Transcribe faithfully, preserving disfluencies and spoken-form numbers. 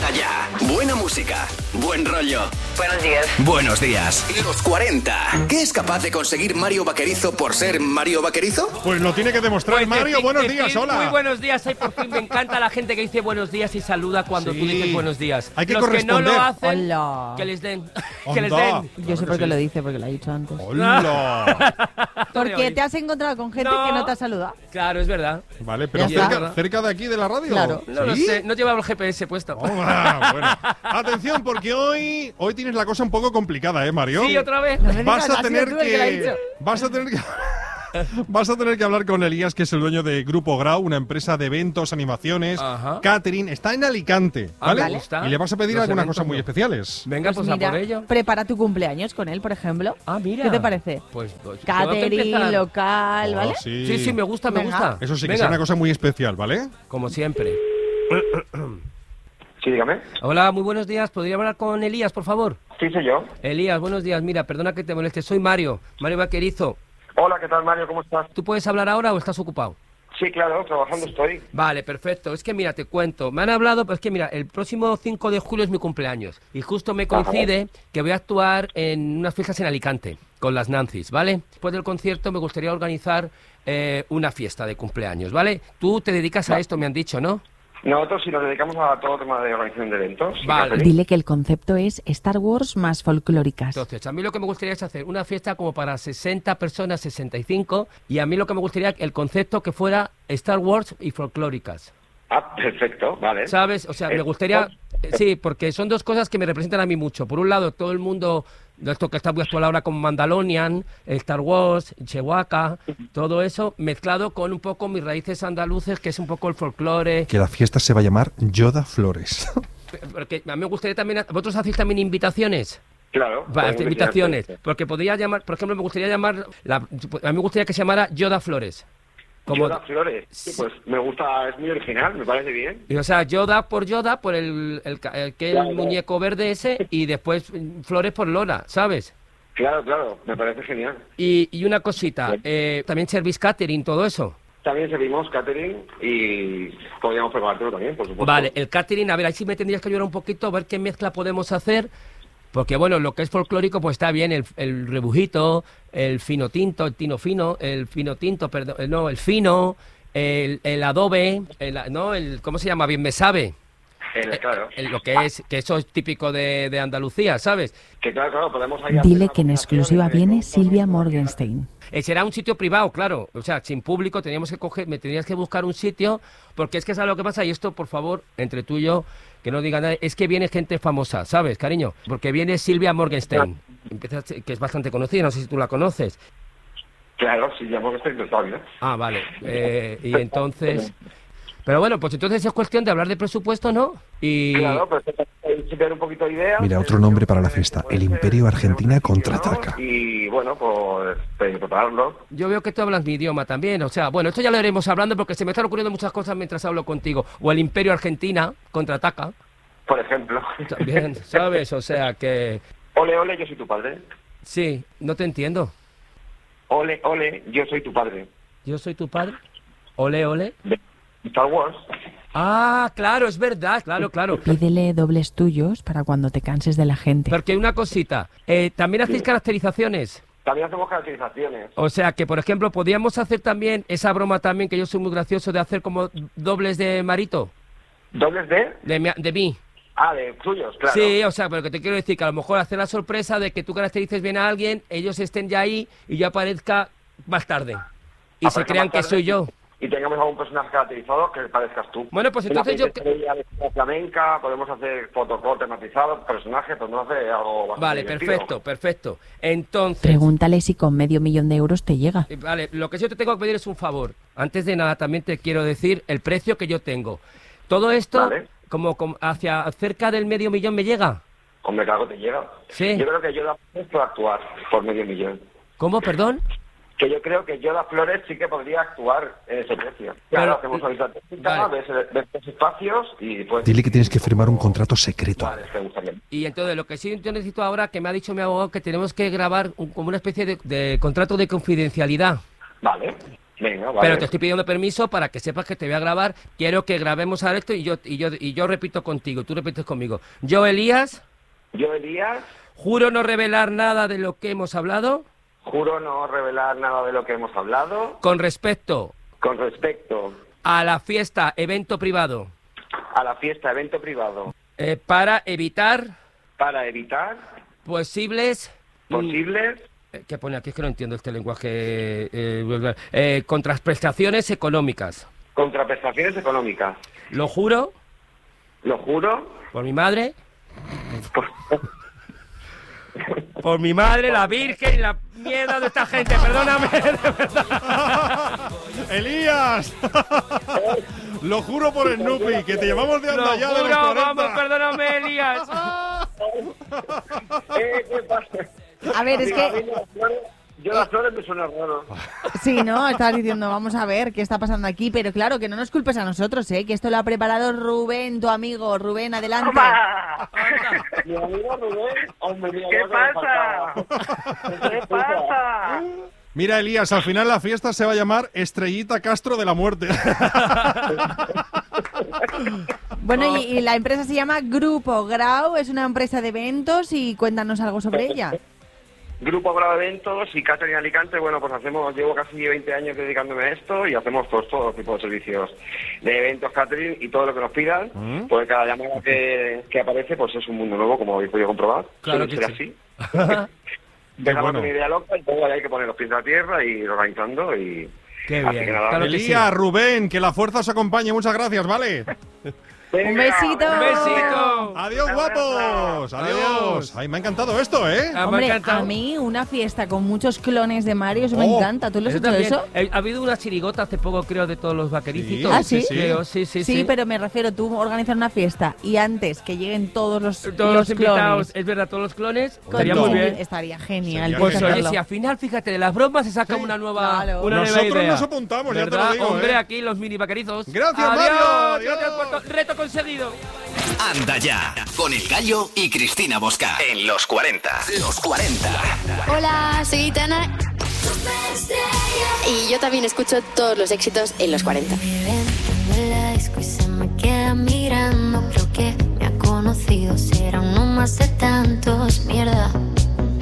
Llega ya. Buena música. Buen rollo. Buenos días. Buenos días. Los cuarenta. ¿Qué es capaz de conseguir Mario Vaquerizo por ser Mario Vaquerizo? Pues lo tiene que demostrar Pues Mario. decir- Buenos decir días, hola. Muy buenos días. Ay, por fin me encanta la gente que dice buenos días y saluda cuando Sí. tú dices buenos días. Hay que Los que no lo corresponder. hacen, Hola. que les den. que les Onda. den. Yo sé por qué lo dice, porque lo ha dicho antes. Hola. Porque te has encontrado con gente No. que no te ha saludado. Claro, es verdad. Vale, pero Ya está. cerca, cerca de aquí de la radio. Claro. No lo ¿Sí? sé, no llevaba el G P S puesto. Hola, bueno. Atención, porque hoy, hoy tienes la cosa un poco complicada, ¿eh, Mario? Sí, otra vez. No me digas, Vas a ha sido tener tú el que lo ha que. dicho. Vas a tener que. Vas a tener que hablar con Elías, que es el dueño de Grupo Grau, una empresa de eventos, animaciones, Ajá. catering. Está en Alicante, Ah, ¿vale? me gusta. Y le vas a pedir Los algunas eventos cosas muy no. especiales. Venga, pues, mira, a por ello. prepara tu cumpleaños con él, por ejemplo. Ah, mira. ¿Qué te parece? Pues, pues tengo que Catering, empezar. local, Oh, ¿vale? sí. Sí, sí, me gusta, me Venga. gusta. Eso sí, que Venga, sea una cosa muy especial, ¿vale? como siempre. Sí, dígame. Hola, muy buenos días. ¿Podría hablar con Elías, por favor? Sí, soy yo. Elías, buenos días. Mira, perdona que te moleste. Soy Mario. Mario Vaquerizo. Hola, ¿qué tal, Mario? ¿Cómo estás? ¿Tú puedes hablar ahora o estás ocupado? Sí, claro, trabajando estoy. Vale, perfecto. Es que mira, te cuento. Me han hablado, pues es que mira, el próximo cinco de julio es mi cumpleaños. Y justo me coincide que voy a actuar en unas fiestas en Alicante con las Nancys, ¿vale? Después del concierto me gustaría organizar eh, una fiesta de cumpleaños, ¿vale? Tú te dedicas a esto, me han dicho, ¿no? Nosotros sí nos dedicamos a todo tema de organización de eventos. y Vale. catering. Dile que el concepto es Star Wars más folclóricas. Entonces, a mí lo que me gustaría es hacer una fiesta como para sesenta personas, sesenta y cinco, y a mí lo que me gustaría, el concepto que fuera Star Wars y folclóricas. Ah, perfecto, vale. ¿Sabes? O sea, Eh, me gustaría... pues, eh, Sí, porque son dos cosas que me representan a mí mucho. Por un lado, todo el mundo, de esto que está muy actual ahora como Mandalorian, Star Wars, Chewbacca, todo eso, mezclado con un poco mis raíces andaluces, que es un poco el folclore. Que la fiesta se va a llamar Yoda Flores. Porque a mí me gustaría también... ¿Vosotros hacéis también invitaciones? Claro. Va, podemos invitaciones. invitar. Porque podría llamar... Por ejemplo, me gustaría llamar... La, a mí me gustaría que se llamara Yoda Flores. Como, Yoda Flores. Sí, pues me gusta, es muy original, me parece bien. Y, o sea, Yoda por Yoda, por el, el, ca- el que el Claro. muñeco verde ese, y después mm, Flores por Lola, ¿sabes? Claro, claro, me parece genial. Y, y una cosita, eh, también service catering, todo eso. También servimos catering y podríamos preparártelo también, por supuesto. Vale, el catering, a ver, ahí sí me tendrías que ayudar un poquito a ver qué mezcla podemos hacer. Porque, bueno, lo que es folclórico, pues está bien, el, el rebujito, el fino tinto, el tino fino, el fino tinto, perdón, eh, no, el fino, el, el adobe, el, no, el, ¿cómo se llama? Bien me sabe. Eh, claro. El- lo que es, que eso es típico de, de Andalucía, ¿sabes? Que claro, claro, podemos ahí hacer Dile una que en combinación exclusiva entre viene cosas, Silvia ¿no? Morgenstein. Eh, será un sitio privado, claro. O sea, sin público teníamos que coger, me tendrías que buscar un sitio, porque es que sabes lo que pasa, y esto, por favor, entre tú y yo, que no diga nada, es que viene gente famosa, ¿sabes, cariño? Porque viene Silvia Morgenstein, empieza a ser- que es bastante conocida, no sé si tú la conoces. Claro, sí, ya hemos estoy todavía. Ah, vale. Eh, y entonces... Pero bueno, pues entonces es cuestión de hablar de presupuesto, ¿no? Y... Claro, pues hay que un poquito de ideas. Mira, otro nombre para la fiesta, el Imperio Argentina contraataca. Y bueno, pues pues, prepararlo. Yo veo que tú hablas mi idioma también, o sea, bueno, esto ya lo iremos hablando porque se me están ocurriendo muchas cosas mientras hablo contigo. O el Imperio Argentina contraataca, Por ejemplo. también, ¿sabes? O sea que... Ole, ole, yo soy tu padre. Sí, no te entiendo. Ole, ole, yo soy tu padre. ¿Yo soy tu padre? Ole, ole. De Star Wars. Ah, claro, es verdad, claro, claro. Pídele dobles tuyos para cuando te canses de la gente. Porque una cosita, eh, ¿también hacéis caracterizaciones? También hacemos caracterizaciones. O sea que, por ejemplo, podríamos hacer también esa broma también, que yo soy muy gracioso, de hacer como dobles de Marito, ¿Dobles de? de, mi- de mí. Ah, de suyos, claro. Sí, o sea, pero que te quiero decir que a lo mejor hacer la sorpresa de que tú caracterices bien a alguien, ellos estén ya ahí y yo aparezca más tarde. Y se Aparezca crean más que tarde soy yo. Y tengamos algún personaje caracterizado que parezcas tú. Bueno, pues Una entonces yo... estrella de flamenca, podemos hacer fotocall tematizado, personaje, podemos hacer algo bastante Vale, divertido. perfecto, perfecto. Entonces... Pregúntale si con medio millón de euros te llega. eh, Vale, lo que yo te tengo que pedir es un favor. Antes de nada, también te quiero decir el precio que yo tengo. Todo esto, Vale. como, como hacia cerca del medio millón me llega. Hombre, claro que te llega. Sí. Yo creo que Yoda Flores puede actuar por medio millón. ¿Cómo, perdón? Que yo creo que Yoda Flores sí que podría actuar en ese precio. Pero- Claro, hacemos una visita técnica, Vale. ves, ves los espacios y pues... Dile que tienes que firmar un contrato secreto. Vale, te gustaría. Y entonces lo que sí yo necesito ahora, que me ha dicho mi abogado, que tenemos que grabar un- como una especie de, de contrato de confidencialidad. Vale, Venga, vale. Pero te estoy pidiendo permiso para que sepas que te voy a grabar. Quiero que grabemos ahora esto y yo y yo y yo repito contigo, tú repites conmigo. Yo, Elías. Yo, Elías. Juro no revelar nada de lo que hemos hablado. Juro no revelar nada de lo que hemos hablado. Con respecto. Con respecto. A la fiesta, evento privado. A la fiesta, evento privado. Eh, para evitar. Para evitar. Posibles. Posibles. ¿Qué pone aquí? Es que no entiendo este lenguaje. Eh, eh, contraprestaciones económicas. Contraprestaciones económicas. Lo juro. Lo juro. Por mi madre. Por mi madre, la Virgen y la mierda de esta gente. Perdóname, de verdad. ¡Elías! Lo juro por Snoopy, que te llevamos de anda Lo ya juro, de los cuarenta. vamos, perdóname, Elías. eh, ¿Qué pasa? A ver, es que... Yo las flores me suena raro. Sí, ¿no? Estabas diciendo, vamos a ver qué está pasando aquí, pero claro, que no nos culpes a nosotros, ¿eh? Que esto lo ha preparado Rubén, tu amigo. Rubén, adelante. Mi amigo Rubén, hombre, mira, ¿Qué ya que me pasa? faltaba. ¿Qué pasa? Mira, Elías, al final la fiesta se va a llamar Estrellita Castro de la Muerte. Bueno, y, y la empresa se llama Grupo Grau, es una empresa de eventos y cuéntanos algo sobre ella. Grupo Grau Eventos y Catering Alicante, bueno, pues hacemos, llevo casi veinte años dedicándome a esto y hacemos pues todo tipo de servicios de eventos, catering y todo lo que nos pidan, ¿Mm? porque cada llamada que, que aparece pues es un mundo nuevo, como habéis podido comprobar. Claro Suele que ser sí. así. Dejamos bueno. una idea loca y luego hay que poner los pies a la tierra y ir organizando y... Qué así bien. que nada, Claro que Elías, sí. Rubén, que la fuerza os acompañe. Muchas gracias, ¿vale? venga, Un besito. Un besito. Adiós, Un guapos. abrazo. Adiós. Ay, me ha encantado esto, ¿eh? Ah, me ha Hombre, encantado. a mí una fiesta con muchos clones de Mario, eso me Oh, encanta. ¿Tú lo has Eso hecho también. eso? Eh, Ha habido una chirigota hace poco, creo, de todos los vaquericitos. ¿Ah, sí? Creo, sí, sí, sí. Sí, pero me refiero, tú organizar una fiesta y antes que lleguen todos los, Todos los, invitados, clones. es verdad, todos los clones. con- Estaría muy bien. Estaría genial. Sería hay que Pues oye, hacerlo. si al final, fíjate, de las bromas se saca Sí, una nueva, claro. una nueva Nosotros idea. nos apuntamos, ya te lo ¿Verdad? digo, Hombre, ¿eh? aquí los mini vaquerizos. Gracias, Adiós, Mario, gracias adiós. por to- reto conseguido. Anda ya, con El Gallo y Cristina Bosca. En los cuarenta. Los cuarenta. Hola, soy Gitana y yo también escucho todos los éxitos en los cuarenta. En la disco y se me queda mirando. Creo que me ha conocido. Será uno más de tantos. Mierda.